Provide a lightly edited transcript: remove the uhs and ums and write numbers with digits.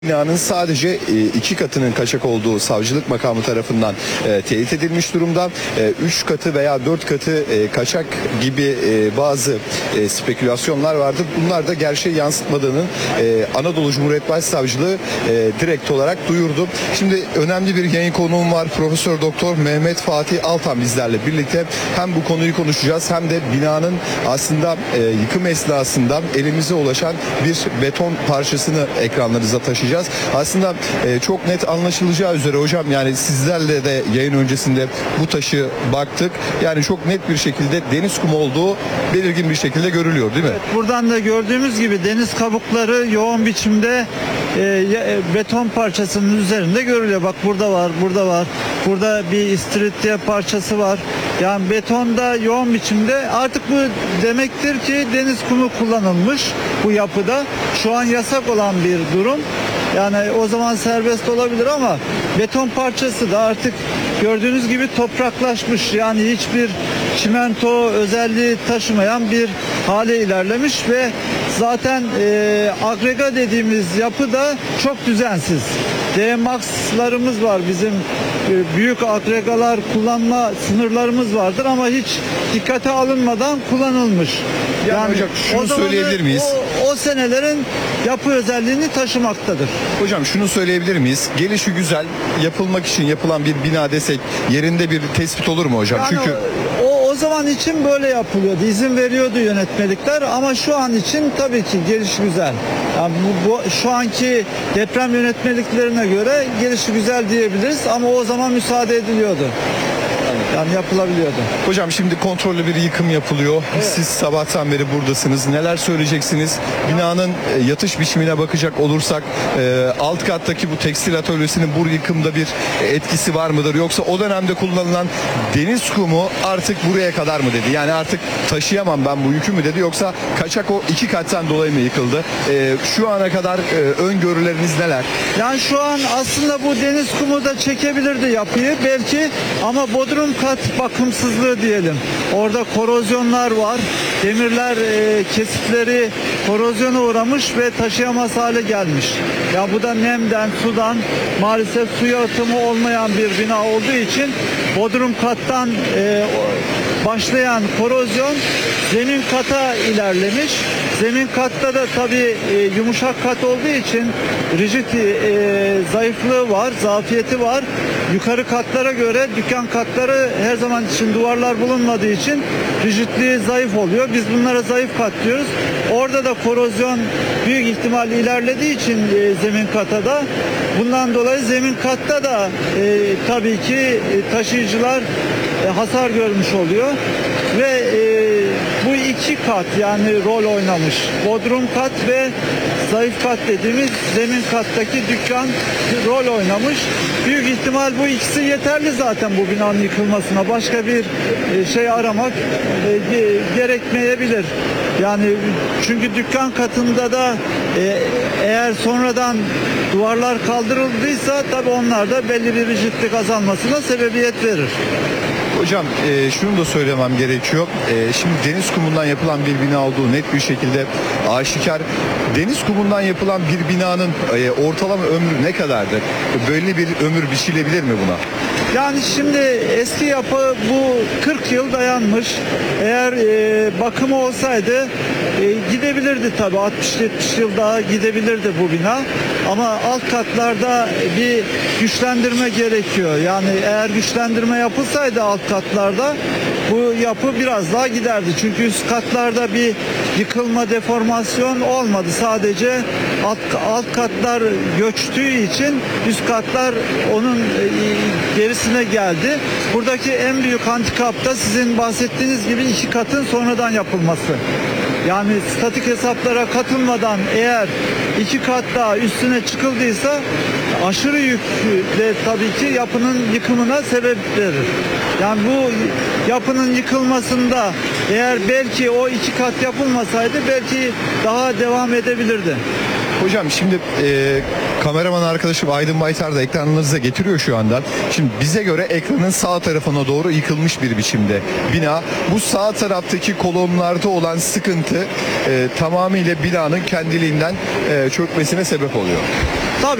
Binanın sadece iki katının kaçak olduğu savcılık makamı tarafından teyit edilmiş durumda. Üç katı veya dört katı kaçak gibi bazı spekülasyonlar vardı. Bunlar da gerçeği yansıtmadığının Anadolu Cumhuriyet Başsavcılığı direkt olarak duyurdu. Şimdi önemli bir yayın konuğum var. Profesör Doktor Mehmet Fatih Altan bizlerle birlikte hem bu konuyu konuşacağız hem de binanın aslında yıkım esnasında elimize ulaşan bir beton parçasını ekranlarınıza taşıyacağız. Aslında çok net anlaşılacağı üzere hocam, yani sizlerle de yayın öncesinde bu taşı baktık. Yani çok net bir şekilde deniz kumu olduğu belirgin bir şekilde görülüyor, değil mi? Evet, buradan da gördüğümüz gibi deniz kabukları yoğun biçimde beton parçasının üzerinde görülüyor. Bak burada var, burada var. Burada bir istiridye parçası var. Yani betonda yoğun biçimde, artık bu demektir ki deniz kumu kullanılmış bu yapıda. Şu an yasak olan bir durum. Yani o zaman serbest olabilir ama beton parçası da artık gördüğünüz gibi topraklaşmış. Yani hiçbir çimento özelliği taşımayan bir hale ilerlemiş ve zaten agrega dediğimiz yapı da çok düzensiz. DMAX'larımız var, bizim büyük agregalar kullanma sınırlarımız vardır ama hiç dikkate alınmadan kullanılmış. Yani hocam şunu söyleyebilir miyiz? O senelerin yapı özelliğini taşımaktadır. Hocam şunu söyleyebilir miyiz? Gelişi güzel yapılmak için yapılan bir bina desek yerinde bir tespit olur mu hocam? Yani Çünkü o zaman için böyle yapılıyordu. İzin veriyordu yönetmelikler ama şu an için tabii ki gelişi güzel. Yani bu şu anki deprem yönetmeliklerine göre gelişi güzel diyebiliriz ama o zaman müsaade ediliyordu. Yani yapılabiliyordu. hocam şimdi kontrollü bir yıkım yapılıyor. Evet. Siz sabahtan beri buradasınız. Neler söyleyeceksiniz? Binanın yatış biçimine bakacak olursak alt kattaki bu tekstil atölyesinin bu yıkımda bir etkisi var mıdır? Yoksa o dönemde kullanılan deniz kumu artık buraya kadar mı dedi? Yani artık taşıyamam ben bu yükü mü dedi? Yoksa kaçak o iki kattan dolayı mı yıkıldı? Şu ana kadar öngörüleriniz neler? Yani şu an aslında bu deniz kumu da çekebilirdi yapıyı belki ama bodrum kat bakımsızlığı diyelim. Orada korozyonlar var. Demirler kesitleri korozyona uğramış ve taşıyamaz hale gelmiş. Ya bu da nemden, sudan, maalesef suya atımı olmayan bir bina olduğu için bodrum kattan başlayan korozyon zemin kata ilerlemiş. Zemin katta da tabii yumuşak kat olduğu için rigid zayıflığı var, zafiyeti var. Yukarı katlara göre dükkan katları her zaman için duvarlar bulunmadığı için rigidliği zayıf oluyor. Biz bunlara zayıf kat diyoruz. Orada da korozyon büyük ihtimal ilerlediği için zemin kata da, bundan dolayı zemin katta da tabii ki taşıyıcılar hasar görmüş oluyor ve bu iki kat yani rol oynamış. Bodrum kat ve zayıf kat dediğimiz zemin kattaki dükkan rol oynamış. Büyük ihtimal bu ikisi yeterli zaten bu binanın yıkılmasına. Başka bir şey aramak gerekmeyebilir. Yani çünkü dükkan katında da eğer sonradan duvarlar kaldırıldıysa tabii onlar da belli bir rigidlik azalmasına sebebiyet verir. Hocam şunu da söylemem gerekiyor. Şimdi deniz kumundan yapılan bir bina olduğu net bir şekilde aşikar. Deniz kumundan yapılan bir binanın ortalama ömrü ne kadardır? Belli bir ömür biçilebilir mi buna? Yani şimdi eski yapı bu 40 yıl dayanmış. Eğer bakımı olsaydı gidebilirdi tabii, 60-70 yıl daha gidebilirdi bu bina. Ama alt katlarda bir güçlendirme gerekiyor. Yani eğer güçlendirme yapılsaydı alt katlarda bu yapı biraz daha giderdi. Çünkü üst katlarda bir yıkılma, deformasyon olmadı. Sadece alt katlar göçtüğü için üst katlar onun gerisine geldi. Buradaki en büyük handikap da sizin bahsettiğiniz gibi iki katın sonradan yapılması. Yani statik hesaplara katılmadan eğer iki kat daha üstüne çıkıldıysa aşırı yük de tabii ki yapının yıkımına sebep verir. Yani bu yapının yıkılmasında eğer belki o iki kat yapılmasaydı belki daha devam edebilirdi. Hocam şimdi kameraman arkadaşım Aydın Baytar da ekranınıza getiriyor şu anda. Şimdi bize göre ekranın sağ tarafına doğru yıkılmış bir biçimde bina. Bu sağ taraftaki kolonlarda olan sıkıntı tamamıyla binanın kendiliğinden çökmesine sebep oluyor. Tabii